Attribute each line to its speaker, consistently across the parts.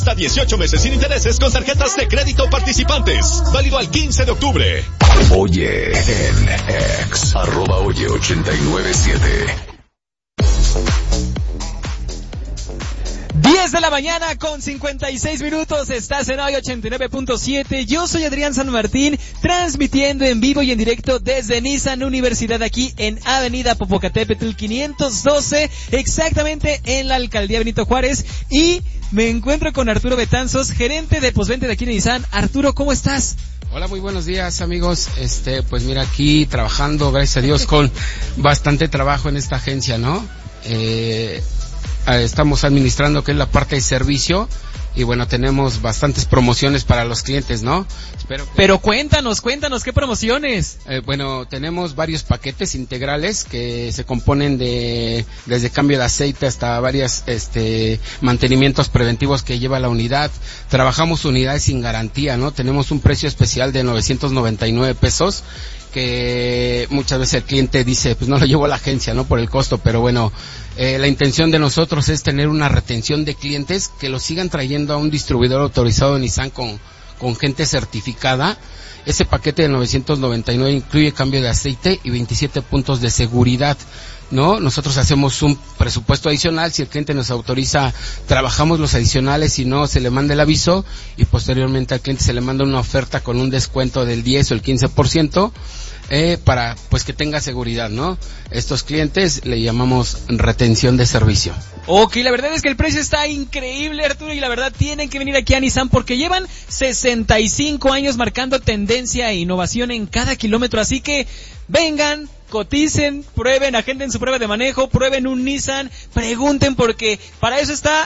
Speaker 1: Hasta 18 meses sin intereses con tarjetas de crédito participantes. Válido al 15 de octubre.
Speaker 2: Oye en X, @oye897.
Speaker 3: 10 de la mañana con 56 minutos, estás en hoy 89.7, yo soy Adrián San Martín, transmitiendo en vivo y en directo desde Nissan Universidad aquí en Avenida Popocatépetl 512, exactamente en la Alcaldía Benito Juárez, y me encuentro con Arturo Betanzos, gerente de postventa de aquí en Nissan. Arturo, ¿cómo estás?
Speaker 4: Hola, muy buenos días, amigos. Pues mira, aquí trabajando, gracias a Dios, con bastante trabajo en esta agencia, ¿no? Estamos administrando que es la parte de servicio y bueno, tenemos bastantes promociones para los clientes, ¿no?
Speaker 3: Pero cuéntanos, ¿qué promociones?
Speaker 4: Bueno, tenemos varios paquetes integrales que se componen desde cambio de aceite hasta varios mantenimientos preventivos que lleva la unidad. Trabajamos unidades sin garantía, ¿no? Tenemos un precio especial de 999 pesos que muchas veces el cliente dice, pues no lo llevo a la agencia, ¿no? Por el costo, pero bueno, la intención de nosotros es tener una retención de clientes que los sigan trayendo a un distribuidor autorizado de Nissan con gente certificada. Ese paquete de 999 incluye cambio de aceite y 27 puntos de seguridad, ¿no? Nosotros hacemos un presupuesto adicional, si el cliente nos autoriza, trabajamos los adicionales, si no, se le manda el aviso y posteriormente al cliente se le manda una oferta con un descuento del 10 o el 15%, para pues que tenga seguridad, ¿no? Estos clientes le llamamos retención de servicio.
Speaker 3: Ok, la verdad es que el precio está increíble, Arturo, y la verdad tienen que venir aquí a Nissan porque llevan 65 años marcando tendencia e innovación en cada kilómetro, así que vengan, coticen, prueben, agenden su prueba de manejo, prueben un Nissan, pregunten, porque para eso está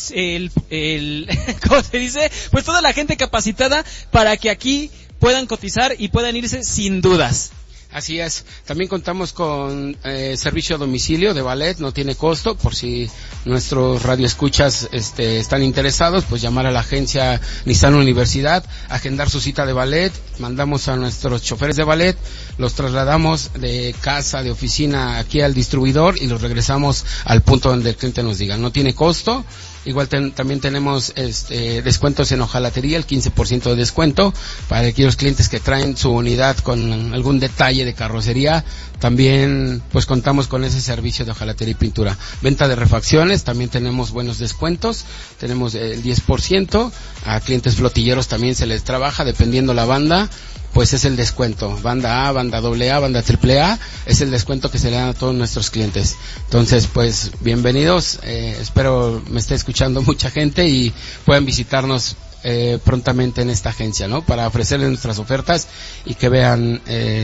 Speaker 3: ¿cómo se dice? Pues toda la gente capacitada para que aquí puedan cotizar y puedan irse sin dudas.
Speaker 4: Así es. También contamos con servicio a domicilio de valet, no tiene costo. Por si nuestros radioescuchas están interesados, pues llamar a la agencia Nissan Universidad, agendar su cita de valet, mandamos a nuestros choferes de valet, los trasladamos de casa, de oficina aquí al distribuidor y los regresamos al punto donde el cliente nos diga. No tiene costo. Igual también tenemos descuentos en hojalatería, el 15% de descuento para aquellos clientes que traen su unidad con algún detalle de carrocería. También pues contamos con ese servicio de hojalatería y pintura. Venta de refacciones, también tenemos buenos descuentos, tenemos el 10%, a clientes flotilleros también se les trabaja dependiendo la banda. Pues es el descuento, banda A, banda AA, banda AAA, es el descuento que se le dan a todos nuestros clientes. Entonces, pues, bienvenidos, espero me esté escuchando mucha gente y puedan visitarnos prontamente en esta agencia, ¿no? Para ofrecerles nuestras ofertas y que vean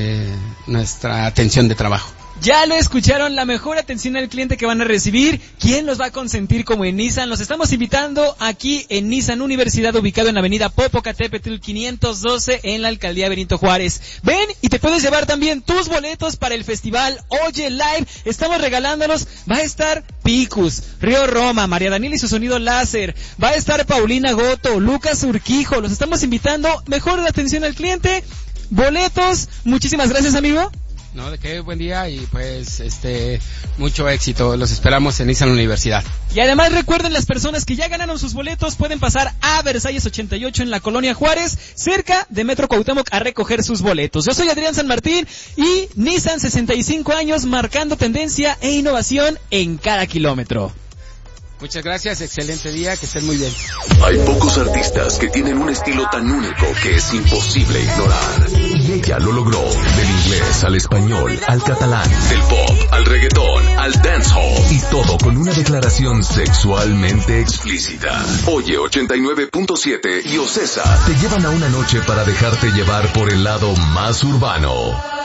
Speaker 4: nuestra atención de trabajo.
Speaker 3: Ya lo escucharon, la mejor atención al cliente que van a recibir. ¿Quién los va a consentir como en Nissan? Los estamos invitando aquí en Nissan Universidad, ubicado en la avenida Popocatépetl 512 en la Alcaldía Benito Juárez. Ven y te puedes llevar también tus boletos para el festival Oye Live. Estamos regalándolos. Va a estar Picus, Río Roma, María Daniela y su sonido láser. Va a estar Paulina Goto, Lucas Urquijo. Los estamos invitando. Mejor atención al cliente. Boletos. Muchísimas gracias, amigo.
Speaker 4: No, de qué, buen día y pues mucho éxito, los esperamos en Nissan Universidad.
Speaker 3: Y además recuerden, las personas que ya ganaron sus boletos pueden pasar a Versalles 88 en la Colonia Juárez, cerca de Metro Cuauhtémoc, a recoger sus boletos. Yo soy Adrián San Martín y Nissan, 65 años marcando tendencia e innovación en cada kilómetro.
Speaker 4: Muchas gracias, excelente día, que estén muy bien.
Speaker 2: Hay pocos artistas que tienen un estilo tan único que es imposible ignorar. Y ella lo logró. Del inglés al español, al catalán, del pop al reggaetón, al dancehall. Y todo con una declaración sexualmente explícita. Oye 89.7 y Ocesa te llevan a una noche para dejarte llevar por el lado más urbano.